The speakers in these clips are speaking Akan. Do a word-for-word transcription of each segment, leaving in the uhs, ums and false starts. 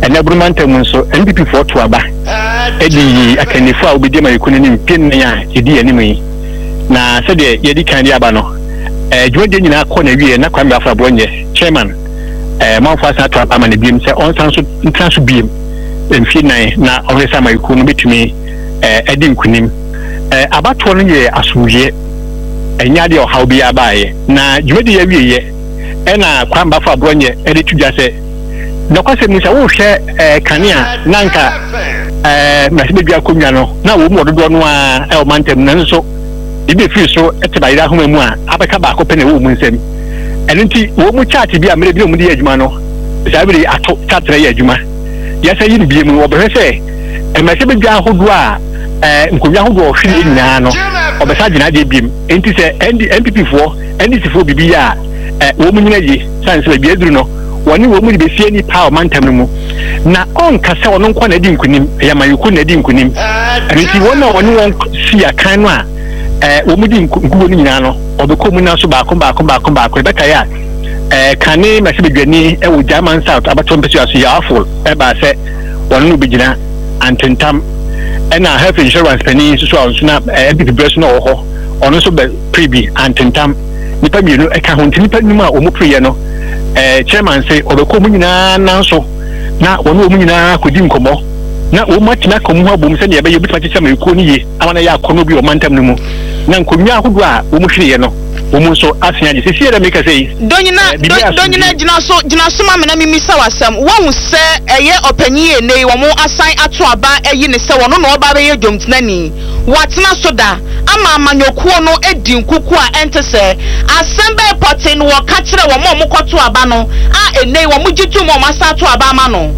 and Abrumantum so M P P for Tuaba Eddie Akanifa will be dear my economy pin Edi enemy. Na said Yedi Candiabano. A Jordan in our corner, we are not coming after Bonye, Chairman. Mount Fasa Tuaba and the beam say on Sansu beam. In Finai, now only some I couldn't be to me, Eddie Kunim. About twenty years as we and Yadi or how be a buy. Now, Jodi every year, and I come back for Bonye, Eddie to just say. No question is, I will share Kania, Nanka, Masibia Kumiano, now we more do one El Mantem Nanso. If you feel so, it's by that home, Abacaba open a woman same. And until we chat to be a maybe on the Edmano, it's every at Saturday Juma. Yes, I didn't be more, but I say, and Masibia Hudua, Nkuyahu, Philin Nano, or besides an idea beam, and to say, and the M P P four, and this for B B R, woman energy, science like Bedruno. One woman be see any power mantamu. Na on Cassa or non quan edin kunim, Yamayukun edin kunim. And if you want one see a canwa, a woman Guninano, or the Comuna Suba, come back, come back, come back, Rebecca, a cane, Massibigani, a with German South, about twenty percent awful, Eba said, one new beginner, and tentam, and I have insurance penny, so I'll snap a bit of person or also prebe and tentam. Nipa you know, I can't continue or Mupriano. Eh, chairman say, or the communina now so now one woman could dim come now much na come home, send you bit much some coni, I want to yakonobi or mantam no. Nan kumya hudwa, Umushriano, Umuso asking you see the maker say, don't you know, don't you know, Jinaso, Jinasuma, and Mimisawa, some one will say a year or penny, and they were more assigned at Tuaba, a unisa, one no barrier jumps nanny. What's not so da? Ama manyokuono edin kukua ente se asembe potin wo kachire wo mo mokoto aba no a ene wo mujitu mo masato aba ma no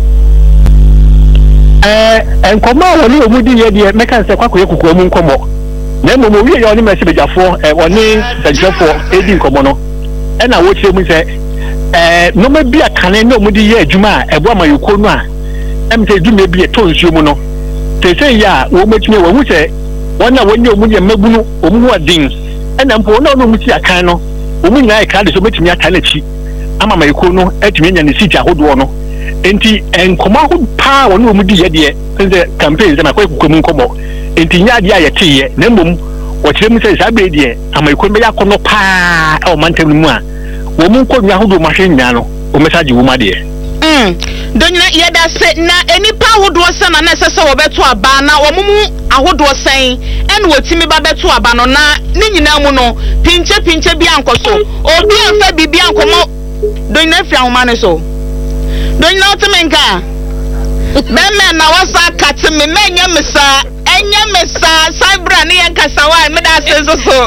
eh enkomo woni omudi ye de meka se kwakoye kukuo mu nkomo na mo mo wi ye oni mesebejafo eh oni sejafo edin nkomo no e na wo chire mu se eh no ma bia kane na omudi ye adwuma ebo amayoko no a em se dwuma bia to nsuo mu no te se ya wo metime wo hu se one na when you mun yemagunu omu adin ena mpo na no muti akan no omu nyai ka de so betimi atan achi ama mayiko no atimi nya ne siti ahodo no enti enkoma ho pa wonu omu di ye de nze campaign ze na kwa kukomu nkomo enti nya de ayete ye na mbom wo kire mu se sa be de amayiko be yakono pa e o mantam mu a wo mu nko nya ahodo ma hwe nya no o message wo ma de mm donya ye da se na enipa ahodo se na na sese wo beto aba na wo mu ahodo sen en wotimi ba beto aba no na ni nyina mu no pinche pinche bi ankoso obi anfa bibi ankomo donya fi ahoma ne so donya otemenka bemme na wasa kate me menya mesa enya mesa sabra ne yankasa wa me da se so so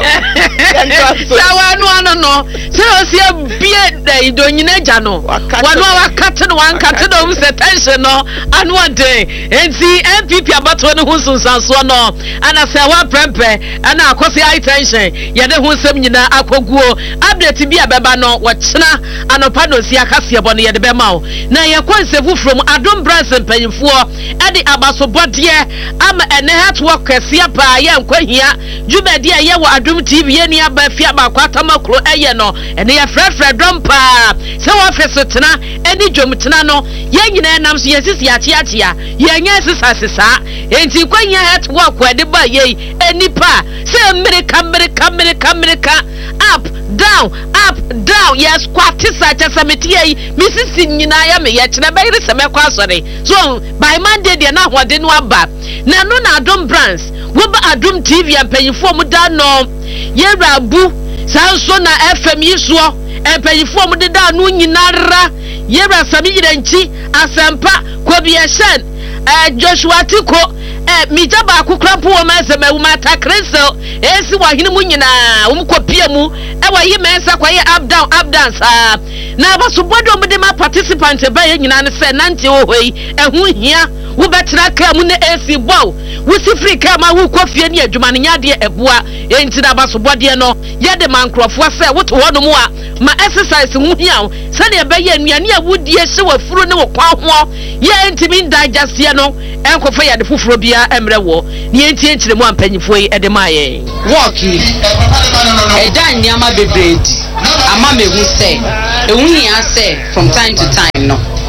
sawa no ano no se o se bie dai donyina gya no wano wakate no wankate no se tension no anu ade enti M P P abato ne hunsunsanso no ana se wa prempe ana akosi high tension ye de hunsem nyina akoguo update bi abeba no wachena anopa no si akase bo no ye de be ma na ye konsefu from Adom Brands mpanyimfo e de abasobode ama ene network kese pa ye nkwahia jumadi ye wo Adom T V ye ni aba fia ba kwatama kro eye no ene ye frefre dompa se wo fesotena eni dwomtena no ye nyina nam so ye sisi ate ate ya ye nya sisa sisa enti kwanya network we de ba ye enipa se America America America America up down up down yes kwatisa chasameti ye misisi nyina ya me ye kire bayire se me kwasore so by Monday de na hode no aba na no na Adom Brands wo ba Adom T V ampanyifo mu da no ye rabu sanso na F M yisuo ampanyifo mu de da no nyinara ye rasami yiranchi asempa kobieshen eh Joshua Tiko eh mijaba akukrampo wo mazema wo mata Crystal esi wahine mu nyina wo kopia mu e wa yi mensa kwaye up down up down sa na basobodo mu de ma participant ba ye nyina ne se nante wo hoi ehu hia wo betra ka mu ne esi bow wo sifri ka ma wo kofie ne adwuma ne nyade eboa enti na basobode no ye de mankrofo se wo to wono mu a ma exercise hu hia se ne be ye anuane a wodie hye wafuru ne wo kwa ho ye enti min digest ye no enkofa ye de fufuro bia emre wo ne enti enkyire mu ampanyifo yi de maye work yi e dan niama bebredi ama mehu se ehun ya se from time to time no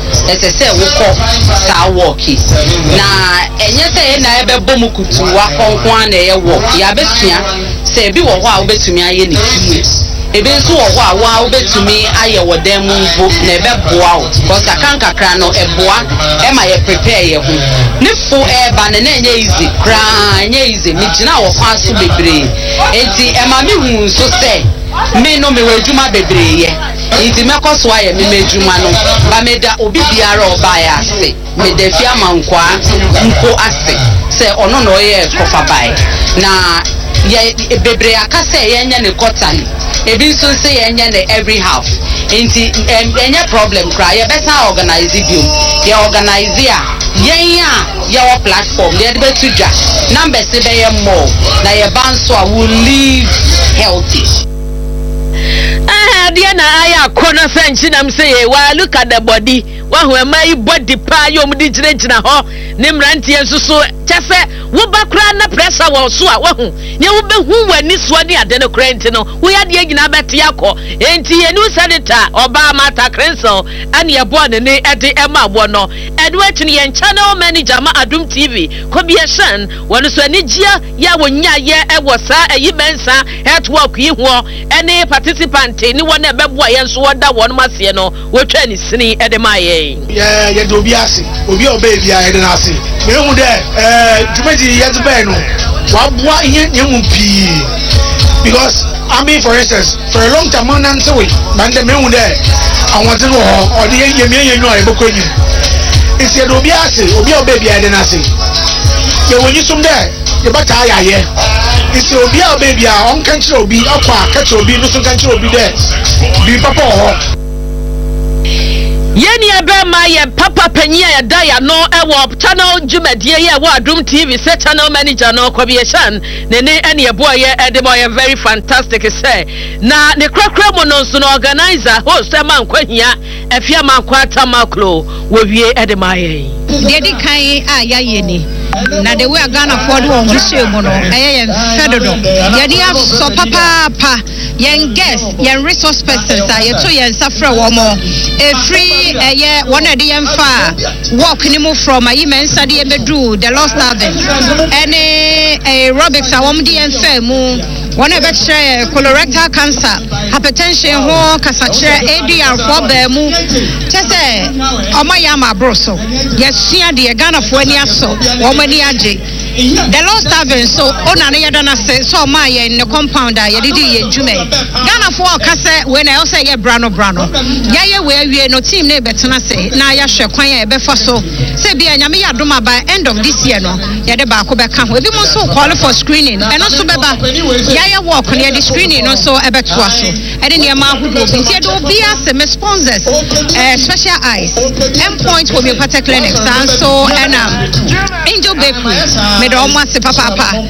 ese se wo ko sa work na enye se na ebe bom kutu wa konkon na ye work ya betua se bi wo ho a obetumi aye ne fie ebe nso wo ho a wa obetumi aye wo dem mbo na ebe boa o because akanka kra no eboa e ma ye prepare ye ho ne fo e ba ne na enye easy kra enye easy mi gina wo kwa so bebre enti e ma mi hu so se me no me wadwuma bebre ye enti mekoso aye me medwuma no ba me da obi biara oba ya ase me da fi amankwa nko ase se ono no ye kofa bai na ye bebre akase ye nya ne quarterly ebi nso se ye nya ne every half enti enye problem cry ye better organize biom ye organize ya ye ya ye wa platform ye de betudwa numbers be ye more na ye banso a will live healthy. Ah, dear, I am corner French, and I'm saying, well, look at the body. Well, who my body pie, you did na ho, Nimranti and so, just say, what background pressure was so. You will be who when this one near Denocrantino, we had the Yako, and T. new senator, Obama Takrenso, and your born and at the Emma Bono, and watching and channel manager Adum T V, could be a son, one is when Nigia, Yawonya, ya, was a Yimensa, at work, you were any participant, anyone a boy and so that one must, you know, which any sini at the my. Yeah, yeah, do be asking. Obi baby, I didn't ask. We don't there. Uh, Jumeji, yes, Ben. What, what, you because I mean, for instance, for a long time, man, and so we, man, the men there. I want to know, or the young man, you know, I book you. It's a do be asking. Obi baby, I didn't ask. Yeah, when you some there, you better hire here. It's a Obi baby, on country will be up, catch will be, no country will be there. Be papa. Yeni abema ye papa penya ya daya no ewo channel jumedie ye wo Adum T V se channel manager no kobieshan ne ne ene ye boy ye edemo ye very fantastic say na ne krakra mo no so no organizer host e man kwahia efia man kwata maklo wo wie edema ye dedi kan a ya ye ni na de we Ghana for do on hye mo no eye ye fedodo ye dia so papa pa yen guest yen resource persons a ye to yen safra wo mo e free eye one of the fa walk ni mo from ayi mensa de bedu the lost haven any aerobics a wo mo de yen fa mu one of extra colorectal cancer hypertension ho kasachire A D R for ba mu tese o ma ya ma broso yesua de Ghana for ani aso wo ma ni age the lost haven so ona ne yada na se so ma ye ne compound a ye didi ye djume Ghana for kase we na say ye brano brano ya ye we awie no team ne betena se na ya hwe kwan ya be fa so se bia nyame ya doma by end of this year no ye de ba ko be ka ho ebi mo so call for screening eno so be ba ya ye work ne the screening no so e be to aso e de ne ma hudo binti do bia se me sponsors eh special eyes endpoint homeopathic clinics and so and um Angel Bakery me do mo se papa papa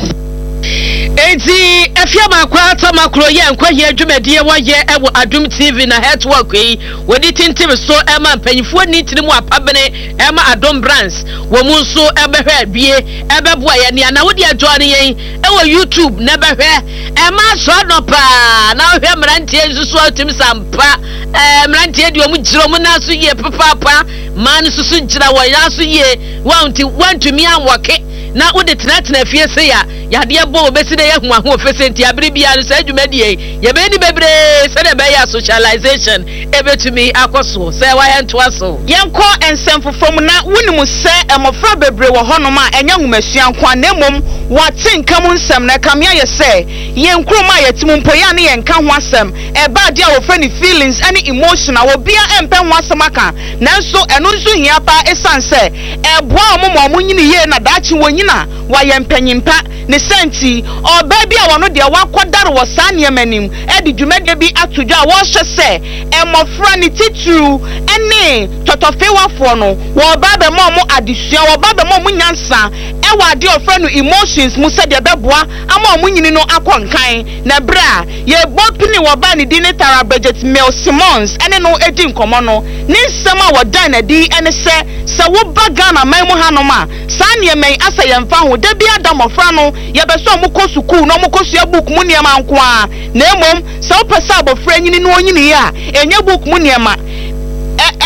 enti efia makwa tamakro ye nkwahi adwumadie wo ye ewo Adum T V na network yi wodi tintim so ema mpanyifo ni tirimu apabene ema Adom Brands wo mu so ebehwe abie ebeboa ye ne na wodi adwo ne yen ewo YouTube na behwe ema so no pa na hwe mrantie nsusu atim sampa eh mrantie di omu giro mu na so ye papa man susu gira wo ya so ye wanti wantumi anwoke na wode tenatena fie se ya yade bo obeside ye hu aho ofesenti abiri bia no sa dwumadie ye be ni bebre se de be ya socialization ebetumi akoso se wa ye nto aso yenko ensemfofom na wunimu se emofra bebre wo honom a enya humasua kwa na mom wate nkam nsem na kamia ye se yenkroma yetim mpo ya ne yenka ho asem e ba dia wo friend feelings any emotional wo bia empe ho asem aka nanso eno nso hia pa esan se e boa mo mo nyini ye na dachi wonyina wa ye mpanyimpa ne senti oba bia wono de wakodare wo sane manim e di dwumade bi atodwa wo hye se emofra ne titru ene totofewafo no wo ba be mo mo adesua wo ba be mo mo nyansa e wa de ofra no emotions mu se de beboa ama mo nyini no akonkan na bra ye bopini wo ba ne di ne Tara Bridget Mel Simmons ene no edi nkomo no ne nsema wo dan na di ene se se wo ba Ghana man mu hanoma sane men asa ye mfa ho da bia da mofra no ye be so mo ko school no mo ko sua book mu niam anko a na emom se wo pesa abofra nyini no onyini ya enye book mu niam e e fa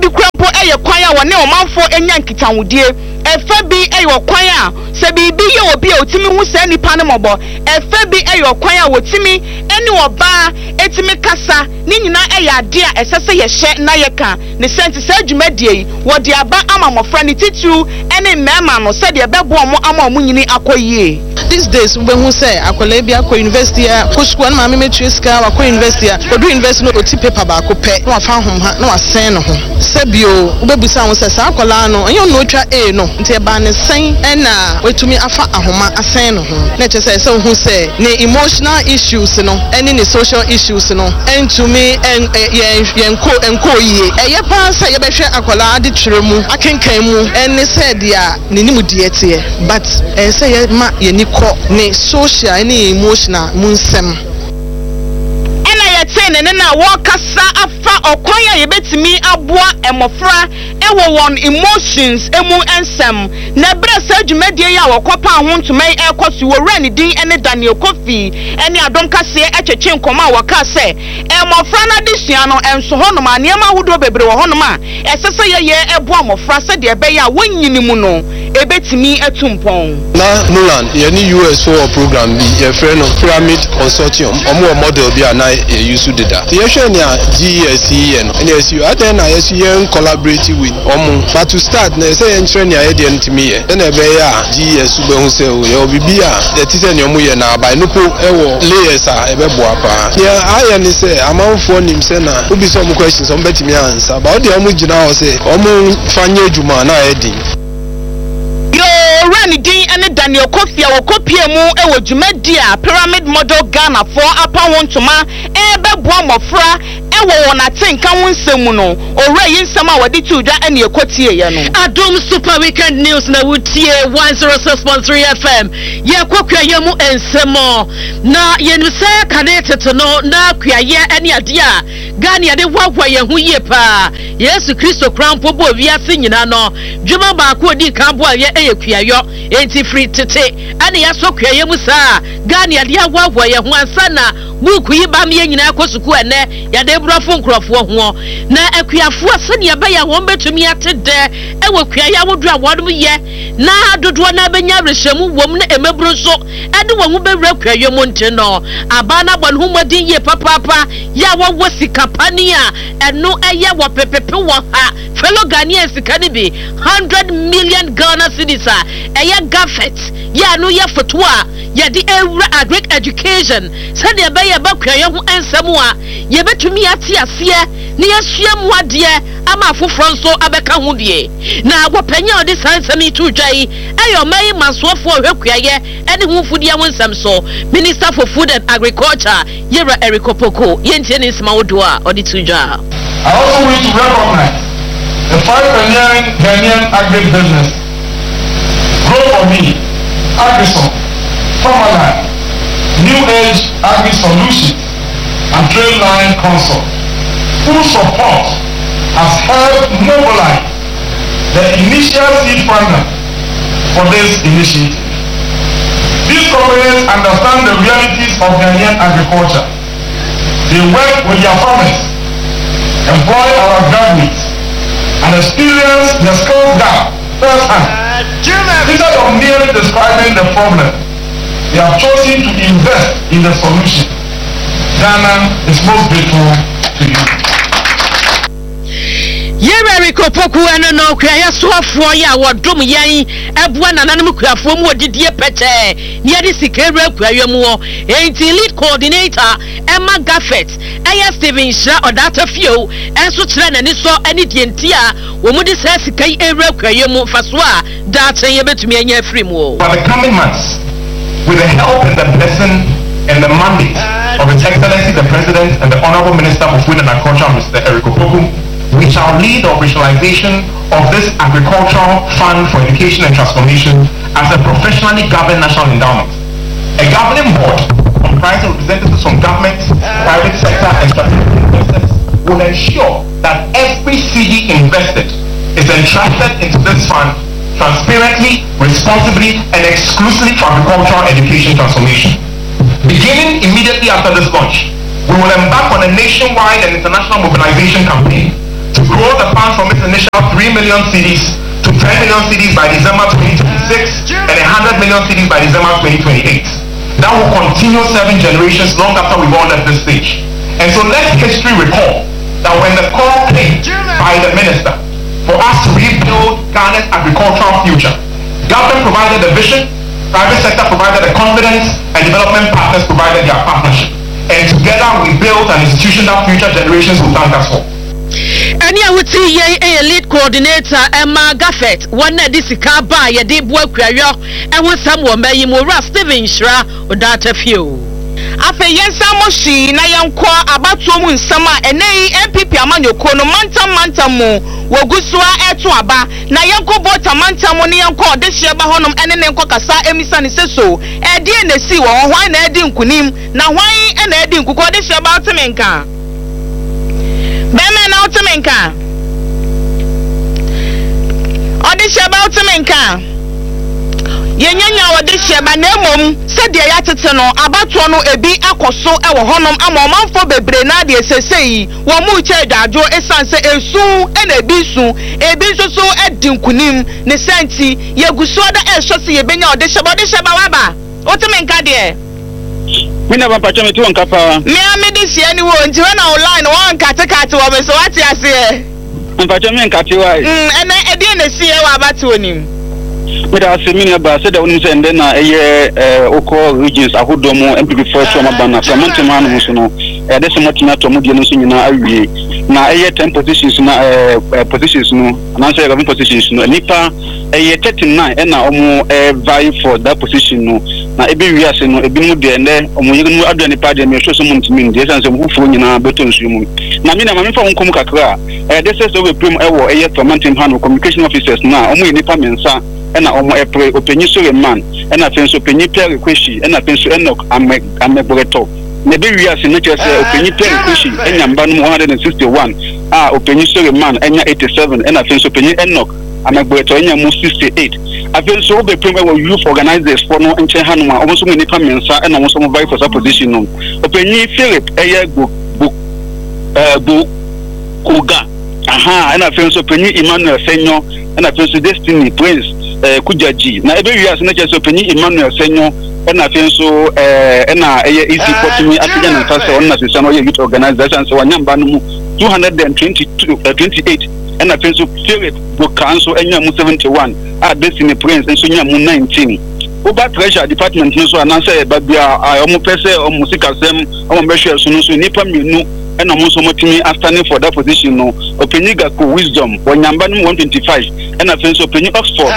bi krampo eye kwan a wone omanfo enya nkitawudie efa bi eye kwan a se bibi ye obi a otimi hu se nipa ne mobo efa bi eye kwan a wotimi eni oba etimi kasa ni nyina eye ade a esese ye hye na ye ka ne senti se adwumadie wodi aba ama mofra ne titru ene mema no se de bebo omo ama omo nyini akoyie. These days we who say akola bi akọ university a ko school na mama metue ska akọ university a odu university no oti paper ba ko pe na wa fa hom ha na wa sen no ho sebio ubebusa won say sa akola no enyo no twa a no nte ba ne sen na wetumi afa ahoma asen no ho na che say so who say ne emotional issues no any ne social issues no entumi en yen ko enko yie eye pa say ye behwe akola de twere mu akenkan mu en ne say dia ne nimu die tie but eh say ye ma ye ni ne social any emotional munsem ena ye tene ne na wo kasa afa okwan ya ye betimi aboa emofra ewo won emotions emu ensem na bra sa dwumadie ya wo kopa ho ntomai ekosu wo rani din ene Daniel Kofi ene adom kase etwetwe nkoma wo ka se emofra na disua no enso honom aniema hudo bebre wo honom a esese ye ye eboa mofra se de ebe ya wonyini mu no ebetimi etumpon na Mulan ye ni U S for program bi ye friend of Pyramid Consortium omo model bi ana ye use data ye hwe ni a G E S E no N S U aden na ye su ye collaborate with omo but to start na say ye ntre ni aye de ntimi ye na ebe ya G E S be hu se o ye obibi a ye ti se ni omo ye na by no ko ewo layers a ebe boa pa ye aye ni se amanfo nim se na obi so omo questions omo betimi answer but o de omo gina o se omo fanye adwuma na edin Rani din ene Daniel Kofi a wokopie mu e wo dwumadi a Pyramid Model Ghana for apa wontoma e be boa mofra e wo wona tenka wonsemu no owura yi nsem a wodi tudwa ene ekotie ye no Adom Super Weekend News na wutie one oh six point three F M ye kwakwa ye mu ensemo na ye nu se kanete no na kwa ye ene ade a Ghana de wagwa ye hu ye pa Yesu Kristo krampo bo wiase nyina no dwuma ba ko di kan bo ye eye kuayo enti free tete ane ya so kuaye mu sa Ghana de wagwa ye hu ansana buku yi ba me nyina akosuku ene ya de brofo nkrofo ho na akuafo se ne ba ya won betumi atede e wo kuaye awodu a wodum ye na dodo na benya rehemu wom na emebro so ade wo hu bewura kuaye mu nte no abana bon hu modin ye papa ya wo wosika pania eno eye wo pepepe wo ha fellow Ghanaians can be one hundred million Ghana cedis eye gafet ya no ye fotoa ye di ewura agric education se de be ye bakwaye ho ensem a ye betumi ate ase ne yesua mu ade ama afoforo nso abeka ho die na agopanya odi sansami tudwai ayo mai masofo hwekwaye ene hu fudi ya wonsam so Minister for Food and Agriculture Yera Eric Opoko yentie ne sima wodoa odi tudwa. I also wish to recognize the five Ghanaian Ghanaian agri business Grow for Me, Agrison, Farmerland, New Age Agri Solutions, and Trade Line Consult, whose support has helped mobilize the initial seed funder for this initiative. These companies understand the realities of Ghanaian agriculture. They work with their farmers, employ our graduates, and experience the skill gap firsthand. Instead of merely describing the problem, they have chosen to invest in the solution. Ghana is most grateful to you. Yere Kopoku eno no kwaya soafo ya wodom yan ebua nananum kwafo mu odidie pete ne de sikere kwaya mu enti lead coordinator Emma Gaffet eya Steven Shra odata fio enso kire nani so ene die ntia wo mu de sa sikai ere kwaya mu faso a data ye betumi anya free mu. For the coming months, with the help and the blessing and the mandate of His Excellency the President and the Honorable Minister for Food and Agriculture, Mister Eric Kopoku, we shall lead the operationalization of this agricultural fund for education and transformation as a professionally governed national endowment. A governing board comprising representatives from government, private sector, and strategic investors will ensure that every C D invested is entrusted into this fund transparently, responsibly, and exclusively for agricultural education transformation. Beginning immediately after this launch, we will embark on a nationwide and international mobilization campaign to grow the fund from its initial three million cedis to ten million cedis by December twenty twenty-six and one hundred million cedis by December twenty twenty-eight. That will continue serving generations long after we've all left this stage. And so let history recall that when the call came by the minister for us to rebuild Ghana's agricultural future, government provided the vision, private sector provided the confidence, and development partners provided their partnership. And together we built an institution that future generations will thank us for. And yeah, we see a lead coordinator Emma Gaffet, one that this car ya deep work and when someone may you more Steven Shra or that a few. Afe yensa moshi na yankwa abatu mu nsama enei M P P amanyoko no mantam mantam mu wogusua etu aba na yanko bota mantam mu ne yanko odehye ba honom ene ne nko kasa emisa ne seso edi na si wo hwan na edi nkunim na hwan na edi nkuko odehye ba otemenka beme na otemenka odehye ba otemenka yenyanya wode hyeba na emom sede ya tete no abato no ebi akoso e wo honom amomanfo bebre na de sesei wo mu che dwadwo esanse esu e na ebi su ebi so so edinkunim ne senti yeguso da e so se yebenya wode hyeba wode hyeba waba otemenka de mina ba pacho meti wonka pa me amede sia ni wo nti we na online won kate kate wo me so wate ase e pacho me nkate wa mm ene edi na sie wa abato onim with our seminar ba said on and then eh oko regions ahodomo M P P first one bana samante man muso no eh de semotuna to mudi no so nyina awie na eh ten positions na eh positions no na say eleven positions no nipa eh thirty-nine e na omo eh vie for that position no na ebi wi ase no ebi mu de ne omo yiri mu adu nipa de me so so mu ntimi de sense mu fufu nyina beto nsu mu na me na ma me fa nkom kakra eh de say so we prim e wo eh samante man communication officers na omo nipa mensa ena omo epre openyi so man ena fenso openyi pere kweshi ena fenso enok ame amebreto ne be wi ase no chese openyi pere kweshi enya mba no one hundred sixty-one ah openyi so man enya eighty-seven ena fenso openyi enok amebreto enya mu sixty-eight afenso obe prem we youth organizers for no enche hanu a omo so ni pa mensa ena omo so mo vie for that position no openyi Philip eye go go eh go koga aha ena fenso openyi Emmanuel Senyo ena fenso Destiny Prince eh kujaji na ebe wi ase na cheso penyi Emmanuel Senyo na fenso eh na eye easy potimi atija na fase on na sesa no ye youth organization so wanyamba no mu two hundred twenty-two twenty-eight na fenso Philip Bokanso enya mu seventy-one a Destiny Prince enso nya mu nineteen Oba Treasure Department no so ananse ba bia omo pese omo sikasem omo behwe so no so nipa mienu and I'm also standing for that position. No, Openi Gaku Wisdom, Wanyamba one twenty-five, and I feel so Openi Oxford,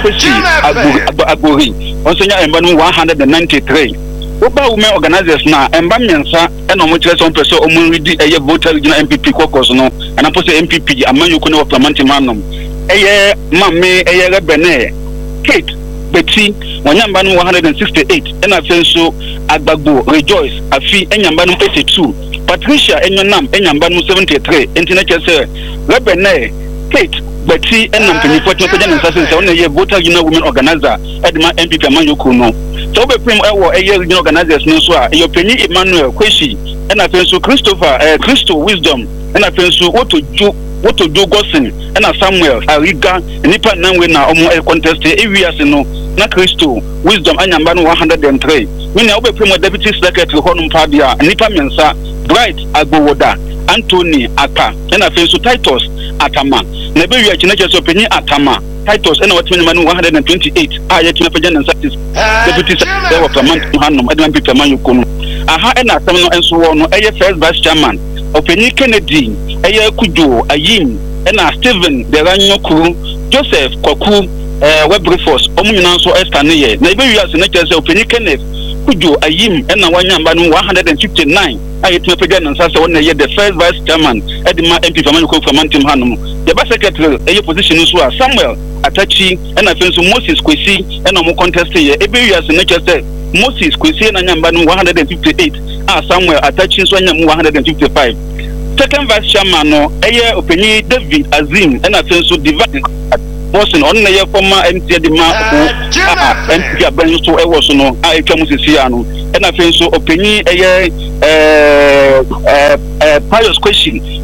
Aguri, Onsenya Embanu one hundred ninety-three. Oba women organizers now, Embamiansa, and on which some person already a voter regional M P P caucus, no, and I post M P P, a man you can of Plamantimanum. A Mammy, a Bene, Kate, Betty, Wanyamba one hundred sixty-eight, and I feel so Agbago, Rejoice, Afi, and Yambanu eighty-two. Patricia Enyonam Enyambanu seventy-three International say Rebene Kate Betty and Nampini Fortune and Sassin on a year voter you know women organizer Edma M P P Amanyuku no. So we prim a year regional organizers no so your penny Emmanuel Kweshi and I feel so Christopher uh, Christo Wisdom and I feel so what to do what to do Gosin and a Samuel Ariga Nipa Nanwe na omo a contest areas no na Christo Wisdom Anyambanu one hundred three. We now be prim deputy secretary Honum Padia Nipa Mensa Bright Agbowoda Anthony Aka and I feel so Titus Atama Nebe wi achina cheso penyi Atama Titus and what minimum one hundred twenty-eight ah yet na pajan and satis deputy secretary of Plaman Hanum Edman Peter Manyukono aha and atam no enso wo no eye first vice chairman Openi Kennedy eye Kujo Ayim and Stephen Deranyo Kuru Joseph Kwaku eh Webriforce omu nyina so Esther ne ye na ebe wi achina cheso Openi Kenneth Kujo Ayim and Wanyamba one hundred fifty-nine I hit my pagan and Sasa one year the first vice chairman Edma M P Famanyuko from Mantim Hanum. The vice secretary a position is Samuel Atachi and I feel so Moses Kwesi and no contest here. Every year as nature said Moses Kwesi and Anyambanu one hundred fifty-eight ah Samuel Atachi so one hundred fifty-five. Second vice chairman no a year opini David Azim and I feel so divided Boston on the year former M T the man ah M P Abenso so e was no I come to see and I feel so opini a year uh uh uh pious question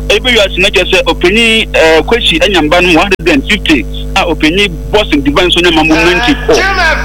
ebe you asinache say openi kwashi anyamba no one hundred fifty a openi boss divine so nyama mo ninety-four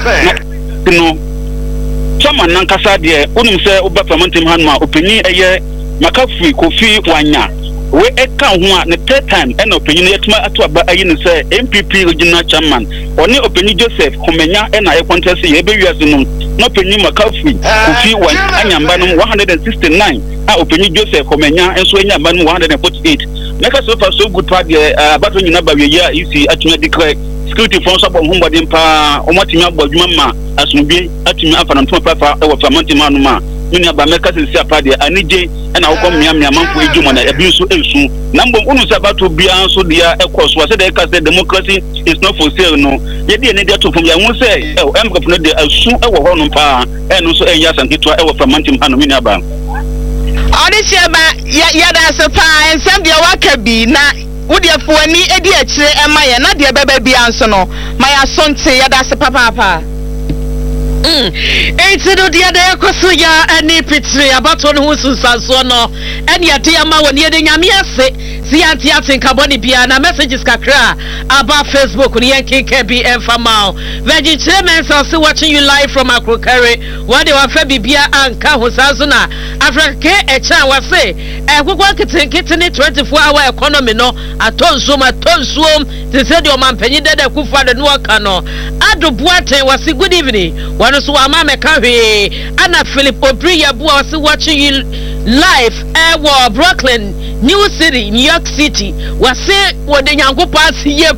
no chama nankasa de unum say oba fermentim hanma openi eye makafui kofi wanya we eka ho a the third time and openi no yetuma ato aba ayi ne say M P P regional chairman oni openi Joseph Komenya e na e contest ye ebe you asinu no openi makafui kofi wanya anyamba no one hundred sixty-nine a openi Joseph Komenya enso anyamba no one hundred forty-eight make so far so good part the abato nyina ba we ya isi atuna declare security force abo hombodin pa omotimi agbodwuma ma asumbi atumi afana ntuma papa e wo famante manu ma mini aba meka sisi apade anije e na wokom mia mia manfo edwuma na ebi so ensu na mbom unu se abato bia so dia ekoso se de ka se democracy is not for sale no ye de ne dia to fom ya hu se e emka no de asu e wo hono pa e no so enya sankitwa e wo famante manu mini aba Odisiaba ya da se pa ensem dia wakabi na wodi afuani edi akire ema ye na de bebe bia nso no ma ya sonte ya da se papa papa Mm. Enti no dia da yakoso ya ani pitri abato no husu sanso no eni ade ama woni ede nyame ase si anti atenka boni bia na messages kakra about Facebook ni yankeke bi enfamao vegetarian so watching you live from Akrokare what they wa fa bibia anka hosanso na Africa e cha wa say e kwakwa kitenkete ni twenty-four hour economy no atonso matonso te se de o mampanyi dede kufa de no aka no adobuaten wasi good evening wano so ama meka hwe ana Philip Obri ya bua wasi watching you live e Brooklyn New City New York City wasi wode nyankopa asiye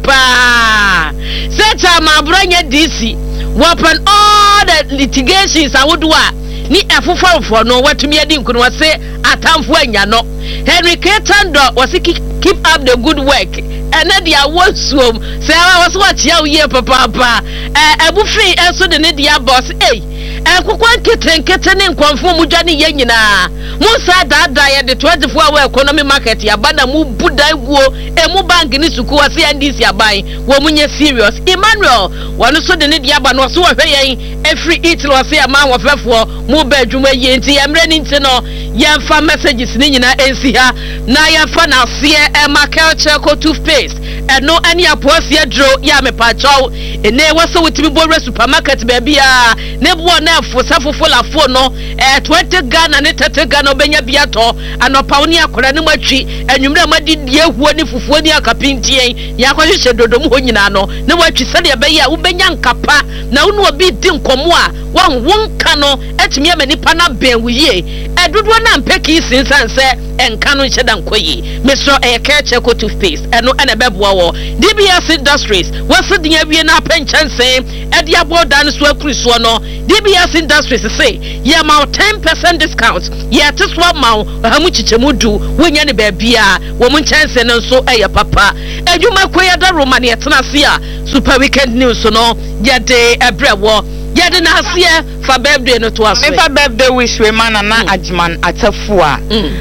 pa seta ma branya D C weapon all the litigations awodwa ni efufafo no watumi adi nkuno wase atamfo anya no Henry Ketando wasi keep up the good work ene dia wosum se wasi wachia uye papa papa eh ebufi enso de ne dia boss eh ekukwa nketenkete ne nkwamfo mudwane ye nyina musa dada ye de twenty-four hour economy market ya bana mu buda guo emu bank ni suku wase andisi aban wo munye serious Emmanuel wanu so de ne dia ba no so hwe yen every eat wase ama wofefo mu ba adwuma ye nti emre ni nti no ye fa messages ni nyina ensi ha na ye fa na se e market check toothpaste eno ani aposie dro ya me pa chaw ene wase wotimi bo supermarket ba bia ne bo na fosafofo la fo no eh twenty Ghana ne thirty Ghana obenya biato anopa woni akora ne matwi anwumre amadidie huo ni fufuo ni akapintien ya kwahwehwe dodom ho nyina no ne watwi sade be ya ubenya nkapa na wonu obi di nkomo a wan wonka no etimi amanipa na ben wiye edodo na mpeki sinsanse enka no hyeda nkoyi mesro ekeche ko toothpaste eno ene beboa wo D B S Industries wasedi awie na apenchanse edi aboda no so akuriso no D B S Industries say ye ma ten percent discount ye teswa ma hamu chichemu du wonya ne ba bia wo mu chance no so eye papa adwuma koya da Roman ye tena se a super weekend news no ye de ebrewo ye de na se fa birthday no to aso me fa birthday wish we man na Ajman Atafua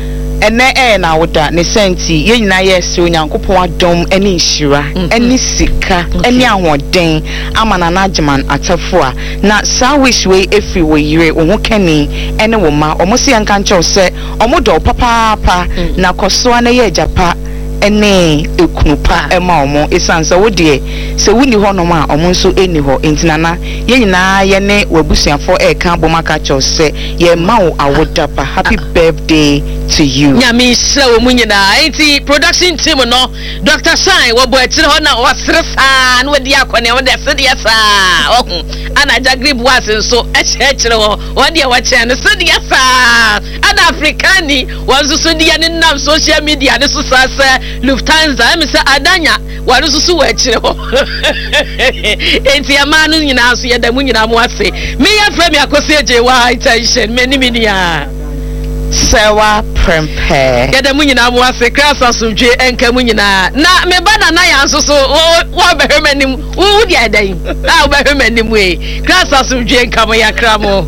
ene e na woda ne senti ye nyina ye se onyankopon adom ene nhira ene sika ene ahoden amana na Ajman Atafua na sa wish we efi we yire wo kani ene wo ma omo se yanka nche se omo do papa papa na koso na ye japa ene ekunupa ema omo esansa wo de se wuni ho no ma omo nso eni ho entinana ye nyina ye ne wabusuafo e kan bomaka cho se ye ma wo awoda pa happy birthday to you nyame hira wo mu nyina enti production team no Doctor Shine wo bo akire ho na wasre saa na wadi akone wo de se de saa ohun ana jagri buas nso eche ekire ho wo de wa che ne se de saa ana africani wo nso so de ne nam social media ne so saa Lufthansa me say adanya waru susu wa akire ho enti amanu nyina so ye da mu nyina mo ase me ya fra me akosi eje wa attention me ni me nia sewa prempe ya da mu nyina mo ase krasa sumdwe enka mu nyina na me bana na ya nso so wo be hwemanim wo di adan a wo be hwemanim we krasa sumdwe enka mo ya kramo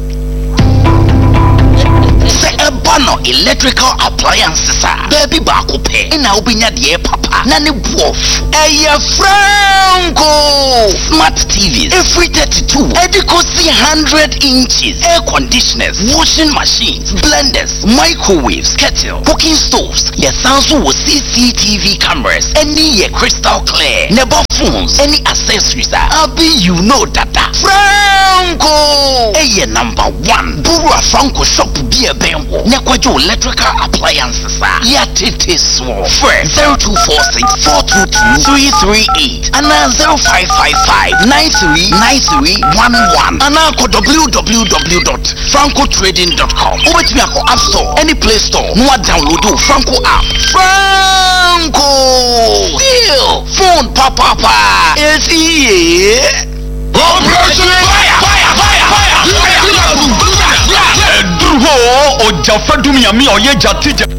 Ebano electrical appliances baby baako pe na obinya de papa pa na ne buof eye Franco smart T Vs every thirty-two Edicosi one hundred inches air conditioners washing machines blenders microwaves kettle cooking stoves your sanso with C C T V cameras any your crystal clear never phones any accessories are be you know that Franco eye number one Burua Franco shop be a benwo nekwajo electrical appliances ya tete so phone zero two four six four two two three three eight and zero five five five nine three nine three one one and go w w w dot franco trading dot com over to your app store any play store no download the Franco app. Franco deal phone papa pa is here. Operation fire fire fire fire fire. Druho o jafadumi ami oye jatije.